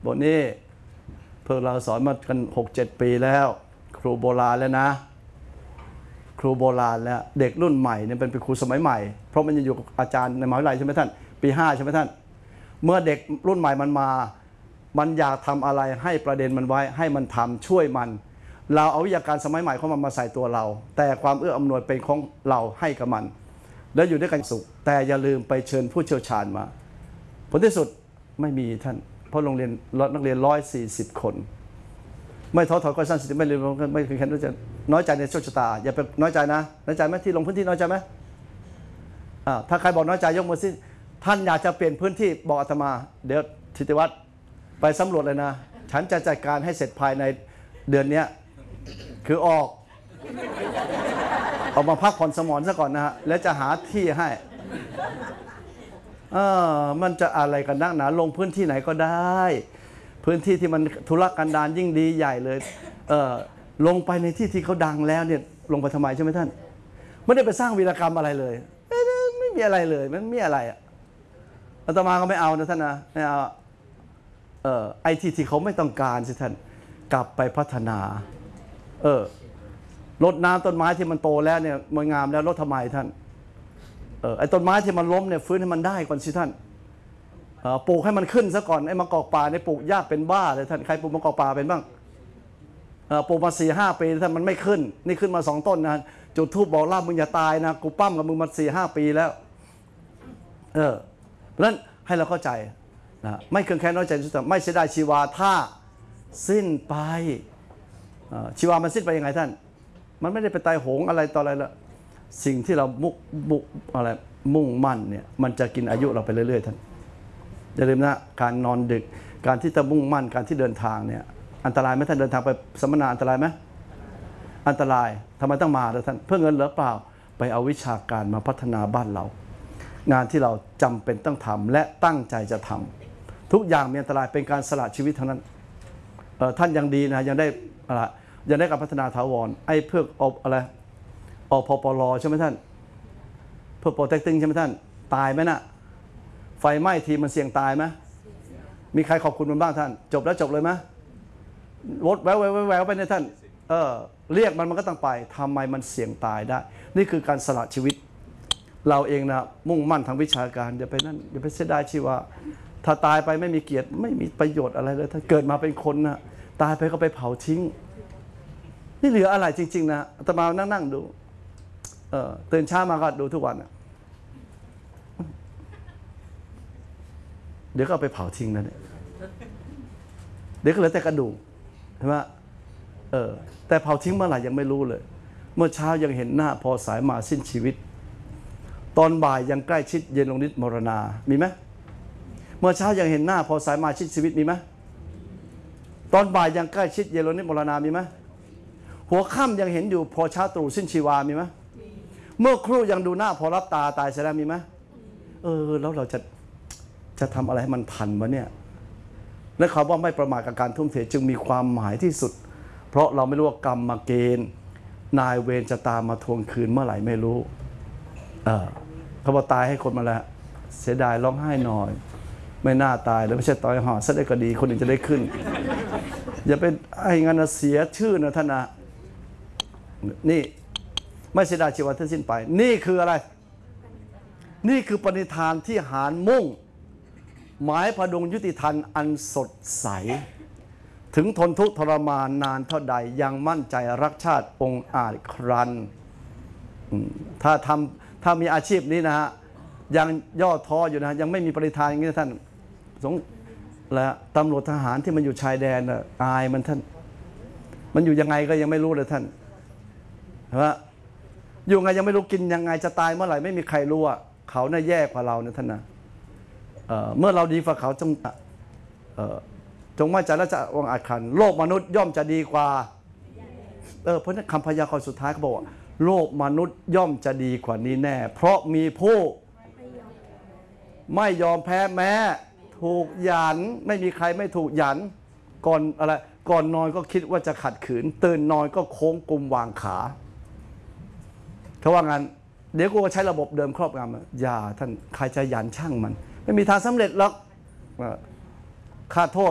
บทนี้เพื่อเราสอนมากัน6-7 ปีแล้วครูโบราณแล้วนะครูโบราณแล้วเด็กรุ่นใหม่เนี่ยเป็นครูสมัยใหม่เพราะมันยังอยู่กับอาจารย์ในมหาวิทยาลัยใช่ไหมท่านปี5ใช่ไหมท่านเมื่อเด็กรุ่นใหม่มันอยากทำอะไรให้ประเด็นมันไว้ให้มันทำช่วยมันเราเอาวิทยาการสมัยใหม่เข้ามาใส่ตัวเราแต่ความเอื้ออำนวยเป็นของเราให้กับมันแล้วอยู่ด้วยกันสุขแต่อย่าลืมไปเชิญผู้เชี่ยวชาญมาผลที่สุดไม่มีท่านเพราะโรงเรียนนักเรียน140 คนไม่ท้อถอยก็สั้นสิไม่ลืมไม่เคยแค่น้อยใจในโชคชะตาอย่าไปน้อยใจนะน้อยใจไหมที่ลงพื้นที่น้อยใจไหมถ้าใครบอกน้อยใจยกมือสิท่านอยากจะเปลี่ยนพื้นที่บอกอาตมาเดี๋ยวธิติวัฒน์ไปสำรวจเลยนะฉันจะจัดการให้เสร็จภายในเดือนนี้คือออกมาพักผ่อนสมองซะก่อนนะฮะแล้วจะหาที่ให้มันจะอะไรกันนักหนาลงพื้นที่ไหนก็ได้พื้นที่ที่มันธุรกันดารยิ่งดีใหญ่เลยลงไปในที่ที่เขาดังแล้วเนี่ยลงไปทำไมใช่ไหมท่านไม่ได้ไปสร้างวีรกรรมอะไรเลยไม่มีอะไรเลยมันไม่อะไรอาตมาก็ไม่เอานะท่านนะไม่เอาไอ้ที่เขาไม่ต้องการสิท่านกลับไปพัฒนารดน้ำต้นไม้ที่มันโตแล้วเนี่ยมันงามแล้วรดทำไมท่านไอ้ต้นไม้ที่มันล้มเนี่ยฟื้นให้มันได้ก่อนสิท่านปลูกให้มันขึ้นซะก่อนไอ้มะกอกป่าในปลูกยากเป็นบ้าเลยท่านใครปลูกมะกอกป่าเป็นบ้างปลูกมา4-5 ปีท่านมันไม่ขึ้นนี่ขึ้นมา2 ต้นนะจุดธูปบอกลาบมึงอย่าตายนะกูปั้มกับมึงมา4-5 ปีแล้วเพราะฉะนั้นให้เราเข้าใจนะไม่เครืองแค้นน้อยใจไม่เสียดายชีวาถ้าสิ้นไปชีวามันสิ้นไปยังไงท่านมันไม่ได้ไปตายโหงอะไรต่ออะไรละสิ่งที่เรามุ่งมั่นเนี่ยมันจะกินอายุเราไปเรื่อยๆท่านอย่าลืมนะการนอนดึกการที่จะมุ่งมั่นการที่เดินทางเนี่ยอันตรายไหมท่านเดินทางไปสัมมนาอันตรายไหมอันตรายทำไมต้องมาท่านเพื่อเงินหรือเปล่าไปเอาวิชาการมาพัฒนาบ้านเรางานที่เราจำเป็นต้องทำและตั้งใจจะทำทุกอย่างมีอันตรายเป็นการสละชีวิตทั้งนั้นท่านยังดีนะยังได้การพัฒนาถาวรไอ้เพื่ออะไรอพปลใช่ไหมท่านเพื่อโปรเทคติ้งใช่ไหมท่านตายไหมน่ะไฟไหม้ทีมันเสี่ยงตายไหมมีใครขอบคุณมันบ้างท่านจบแล้วจบเลยไหมวดแววไปในท่านเรียกมันก็ต้องไปทำไมมันเสี่ยงตายได้นี่คือการสละชีวิตเราเองนะมุ่งมั่นทางวิชาการอย่าไปนั่นอย่าไปเสียดายชีวะถ้าตายไปไม่มีเกียรติไม่มีประโยชน์อะไรเลยถ้าเกิดมาเป็นคนนะตายไปก็ไปเผาทิ้งนี่เหลืออะไรจริงๆนะอาตมานั่งดูตื่นเช้ามาก็ดูทุกวันเดี๋ยวก็เอาไปเผาทิ้งนั่นเดี๋ยวก็เหลือแต่กระดูกใช่ไหมแต่เผาทิ้งเมื่อไหร่ยังไม่รู้เลยเมื่อเช้ายังเห็นหน้าพอสายมาสิ้นชีวิตตอนบ่ายยังใกล้ชิดเย็นลงนิดมรณามีไหมเมื่อเช้ายังเห็นหน้าพอสายมาสิ้นชีวิตมีไหมตอนบ่ายยังใกล้ชิดเย็นลงนิดมรณามีไหมหัวค่ำยังเห็นอยู่พอเช้าตรู่สิ้นชีวามีไหมเมื่อครู่ยังดูหน้าพอรับตาตายเสียแล้วมีไหมแล้วเราจะทำอะไรให้มันทันวะเนี่ยและคำว่าไม่ประมาทกับการทุ่มเทจึงมีความหมายที่สุดเพราะเราไม่รู้ว่ากรรมมาเกณฑ์นายเวรจะตามมาทวงคืนเมื่อไหร่ไม่รู้เขาบอกตายให้คนมาแล้วเสียดายร้องไห้หน่อยไม่น่าตายแล้วไม่ใช่ตายห่อซะได้ก็ดีคนอื่นจะได้ขึ้นอย่าเป็นไอ้งานเสียชื่อนะท่านนะนี่ไม่เสียดายชีวิตทั้งสิ้นไปนี่คืออะไรนี่คือปณิธานที่หารมุ่งหมายพดุงยุติธรรมอันสดใสถึงทนทุกข์ทรมานนานเท่าใดยังมั่นใจรักชาติองค์อาจครันถ้ามีอาชีพนี้นะฮะยังย่อท้ออยู่นะยังไม่มีปณิธานอย่างนี้ท่านและตำรวจทหารที่มันอยู่ชายแดนอายมันท่านมันอยู่ยังไงก็ยังไม่รู้เลยท่านว่าอยู่ไงยังไม่รู้กินยังไงจะตายเมื่อไหร่ไม่มีใครรู้อ่ะเขาน่าแย่กว่าเราเนี่ยท่านนะเมื่อเราดีกว่าเขาจงมั่นใจและจะวางอาจขันโลกมนุษย์ย่อมจะดีกว่าเพราะนั้นคำพยากรณ์สุดท้ายเขาบอกว่าโลกมนุษย์ย่อมจะดีกว่านี้แน่เพราะมีผู้ไม่ยอมแพ้แม้ถูกหยันไม่มีใครไม่ถูกหยันก่อนนอนก็คิดว่าจะขัดขืนตื่นนอนก็โค้งกุมวางขาเขาว่างั้นเดี๋ยวกูก็ใช้ระบบเดิมครอบงำอย่าท่านใครจะหยันช่างมันไม่มีทางสำเร็จหรอกค่าโทษ